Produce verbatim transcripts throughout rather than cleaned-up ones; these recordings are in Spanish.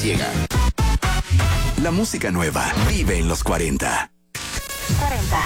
Llega. La música nueva vive en los cuarenta. cuarenta.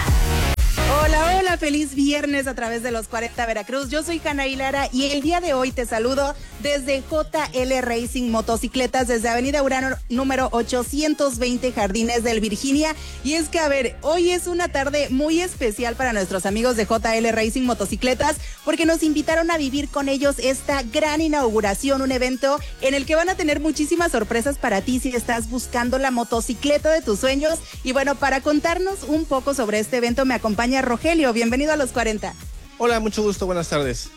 Hola, hola, feliz viernes a través de los cuarenta Veracruz. Yo soy Janaí Lara y el día de hoy te saludo desde J L Racing Motocicletas, desde Avenida Urano número ochocientos veinte, Jardines del Virginia. Y es que, a ver, hoy es una tarde muy especial para nuestros amigos de J L Racing Motocicletas, porque nos invitaron a vivir con ellos esta gran inauguración, un evento en el que van a tener muchísimas sorpresas para ti si estás buscando la motocicleta de tus sueños. Y bueno, para contarnos un poco sobre este evento me acompaña Rogelio. Bienvenido a los cuarenta. Hola, mucho gusto, buenas tardes.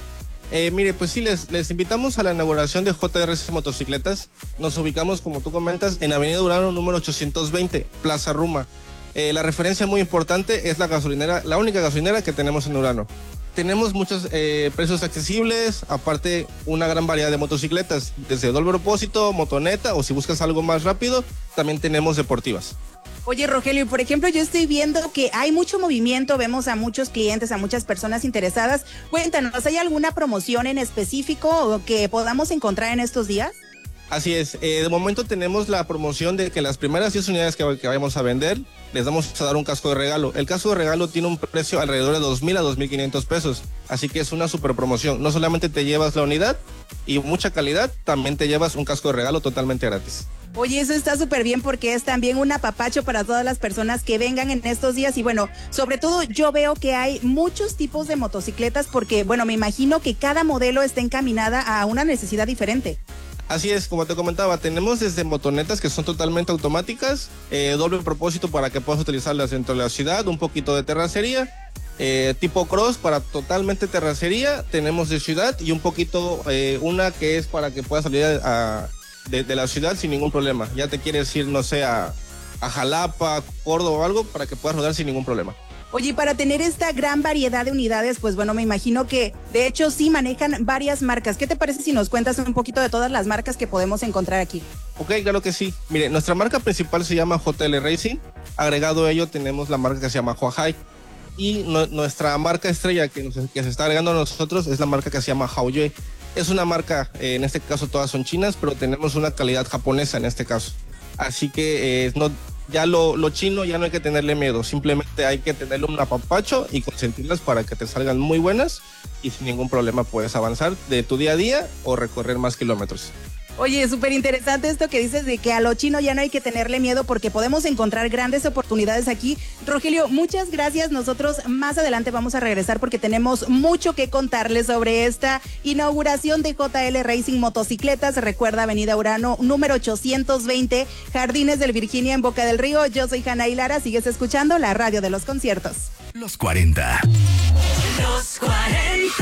Eh, mire, pues sí, les, les invitamos a la inauguración de J R C Motocicletas. Nos ubicamos, como tú comentas, en Avenida Urano número ochocientos veinte, Plaza Ruma. Eh, la referencia muy importante es la gasolinera, la única gasolinera que tenemos en Urano. Tenemos muchos eh, precios accesibles, aparte una gran variedad de motocicletas, desde doble propósito, motoneta, o si buscas algo más rápido, también tenemos deportivas. Oye, Rogelio, por ejemplo, yo estoy viendo que hay mucho movimiento, vemos a muchos clientes, a muchas personas interesadas. Cuéntanos, ¿hay alguna promoción en específico que podamos encontrar en estos días? Así es, eh, de momento tenemos la promoción de que las primeras diez unidades que, que vayamos a vender, les vamos a dar un casco de regalo. El casco de regalo tiene un precio alrededor de dos mil a dos mil quinientos pesos, así que es una super promoción. No solamente te llevas la unidad y mucha calidad, también te llevas un casco de regalo totalmente gratis. Oye, eso está súper bien porque es también un apapacho para todas las personas que vengan en estos días. Y bueno, sobre todo yo veo que hay muchos tipos de motocicletas porque, bueno, me imagino que cada modelo está encaminada a una necesidad diferente. Así es, como te comentaba, tenemos desde motonetas que son totalmente automáticas, eh, doble propósito para que puedas utilizarlas dentro de la ciudad, un poquito de terracería, eh, tipo cross para totalmente terracería, tenemos de ciudad y un poquito, eh, una que es para que puedas salir a... a De, de la ciudad sin ningún problema. Ya te quieres ir, no sé, a, a Jalapa, Córdoba o algo para que puedas rodar sin ningún problema. Oye, para tener esta gran variedad de unidades, pues bueno, me imagino que de hecho sí manejan varias marcas. ¿Qué te parece si nos cuentas un poquito de todas las marcas que podemos encontrar aquí? Ok, claro que sí. Mire, nuestra marca principal se llama J L Racing. Agregado a ello tenemos la marca que se llama Huahai. Y no, nuestra marca estrella que, nos, que se está agregando a nosotros es la marca que se llama Haoyue. Es una marca, eh, en este caso todas son chinas, pero tenemos una calidad japonesa en este caso. Así que eh, no, ya lo, lo chino ya no hay que tenerle miedo, simplemente hay que tenerle un apapacho y consentirlas para que te salgan muy buenas y sin ningún problema puedes avanzar de tu día a día o recorrer más kilómetros. Oye, súper interesante esto que dices de que a lo chino ya no hay que tenerle miedo porque podemos encontrar grandes oportunidades aquí. Rogelio, muchas gracias. Nosotros más adelante vamos a regresar porque tenemos mucho que contarles sobre esta inauguración de J L Racing Motocicletas. Recuerda, Avenida Urano, número ochocientos veinte, Jardines del Virginia, en Boca del Río. Yo soy Janaí Lara. Sigues escuchando la radio de los conciertos. Los cuarenta. Los cuarenta.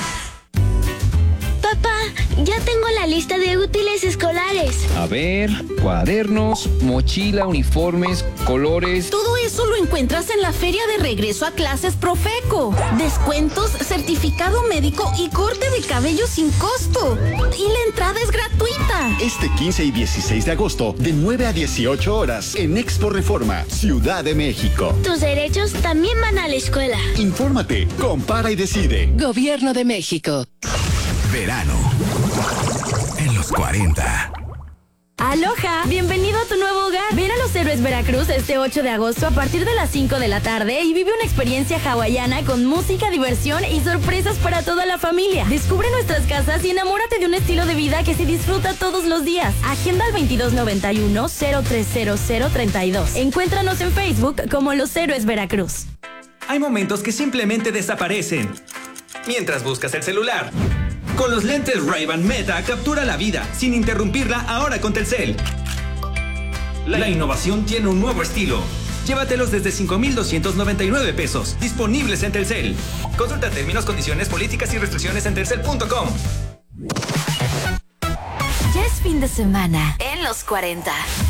Papá, ya tengo la lista de útiles escolares. A ver, cuadernos, mochila, uniformes, colores. Todo eso lo encuentras en la feria de regreso a clases Profeco. Descuentos, certificado médico y corte de cabello sin costo. Y la entrada es gratuita. Este quince y dieciséis de agosto, de nueve a dieciocho horas, en Expo Reforma, Ciudad de México. Tus derechos también van a la escuela. Infórmate, compara y decide. Gobierno de México. Verano en los cuarenta. Aloha, bienvenido a tu nuevo hogar. Ven a Los Héroes Veracruz este ocho de agosto a partir de las cinco de la tarde y vive una experiencia hawaiana con música, diversión y sorpresas para toda la familia. Descubre nuestras casas y enamórate de un estilo de vida que se disfruta todos los días. Agenda al veintidós noventa y uno, cero tres cero cero treinta y dos. Encuéntranos en Facebook como Los Héroes Veracruz. Hay momentos que simplemente desaparecen mientras buscas el celular. Con los lentes Ray-Ban Meta captura la vida sin interrumpirla ahora con Telcel. La innovación tiene un nuevo estilo. Llévatelos desde cinco mil doscientos noventa y nueve pesos. Disponibles en Telcel. Consulta términos, condiciones, políticas y restricciones en telcel punto com. Ya es fin de semana en los cuarenta.